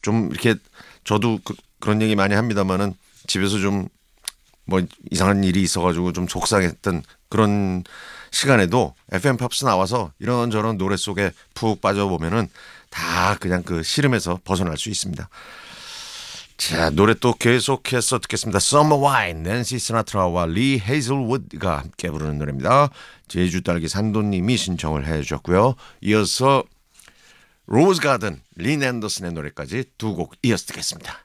좀 이렇게 저도 그런 얘기 많이 합니다만은 집에서 좀 뭐 이상한 일이 있어가지고 좀 속상했던 그런 시간에도 FM 팝스 나와서 이런저런 노래 속에 푹 빠져보면은 다 그냥 그 시름에서 벗어날 수 있습니다. 자, 노래 또 계속해서 듣겠습니다. Summer Wine, 낸시 시나트라와 리 헤이즐우드가 함께 부르는 노래입니다. 제주 딸기 산도님이 신청을 해 주셨고요. 이어서 로즈 가든, 린 앤더슨의 노래까지 두 곡 이어서 듣겠습니다.